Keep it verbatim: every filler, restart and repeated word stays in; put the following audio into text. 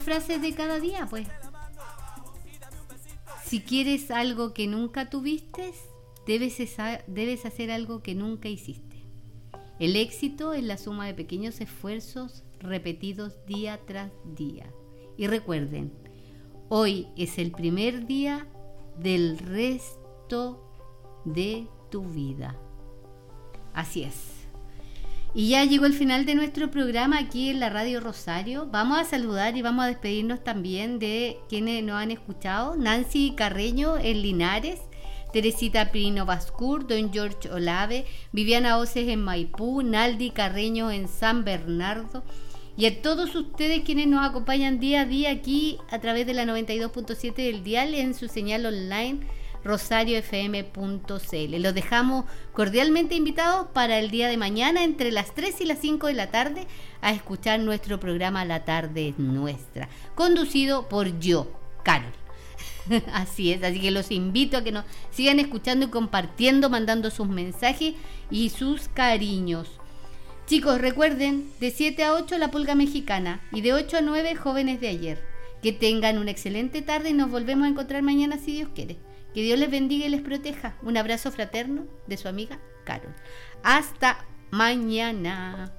frases de cada día, pues. Si quieres algo que nunca tuviste, debes, esa, debes hacer algo que nunca hiciste. El éxito es la suma de pequeños esfuerzos repetidos día tras día. Y recuerden, hoy es el primer día del resto de tu vida. Así es. Y ya llegó el final de nuestro programa aquí en la Radio Rosario. Vamos a saludar y vamos a despedirnos también de quienes nos han escuchado. Nancy Carreño en Linares, Teresita Pino Bascur, Don George Olave, Viviana Oces en Maipú, Naldi Carreño en San Bernardo. Y a todos ustedes quienes nos acompañan día a día aquí a través de la noventa y dos punto siete del dial en su señal online rosario f m punto c l. Los dejamos cordialmente invitados para el día de mañana entre las tres y las cinco de la tarde a escuchar nuestro programa La Tarde es Nuestra, conducido por yo, Carol. Así es, así que los invito a que nos sigan escuchando y compartiendo, mandando sus mensajes y sus cariños. Chicos, recuerden, de siete a ocho La Pulga Mexicana y de ocho a nueve Jóvenes de Ayer. Que tengan una excelente tarde y nos volvemos a encontrar mañana si Dios quiere. Que Dios les bendiga y les proteja. Un abrazo fraterno de su amiga Carol. Hasta mañana.